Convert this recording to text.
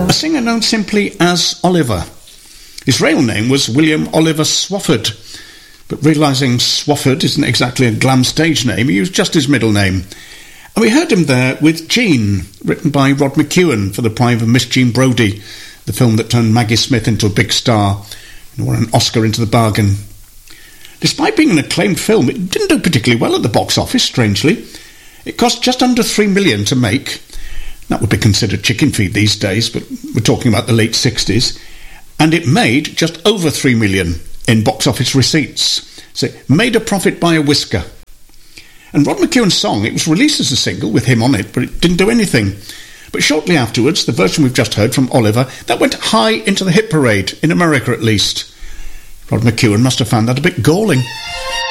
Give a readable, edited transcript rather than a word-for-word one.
a singer known simply as Oliver. His real name was William Oliver Swafford, but realising Swafford isn't exactly a glam stage name, he used just his middle name. And we heard him there with Jean, written by Rod McEwen for the prime of Miss Jean Brodie, the film that turned Maggie Smith into a big star and won an Oscar into the bargain. Despite being an acclaimed film, it didn't do particularly well at the box office, strangely. It cost just under $3 million to make. That would be considered chicken feed these days, but we're talking about the late 60s. And it made just over $3 million in box office receipts. So it made a profit by a whisker. And Rod McEwen's song, it was released as a single with him on it, but it didn't do anything. But shortly afterwards, the version we've just heard from Oliver, that went high into the hit parade, in America at least. Rod McEwen must have found that a bit galling.